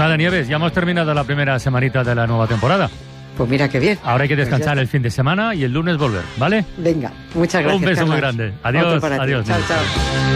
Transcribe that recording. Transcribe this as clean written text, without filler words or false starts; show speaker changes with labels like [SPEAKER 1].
[SPEAKER 1] nada, Nieves, ya hemos terminado la primera semanita de la nueva temporada.
[SPEAKER 2] Pues mira qué bien.
[SPEAKER 1] Ahora hay que descansar el fin de semana y el lunes volver, ¿vale?
[SPEAKER 2] Venga, muchas gracias.
[SPEAKER 1] Un beso
[SPEAKER 2] Carlas.
[SPEAKER 1] muy grande. Adiós, adiós.
[SPEAKER 2] Chao, chao.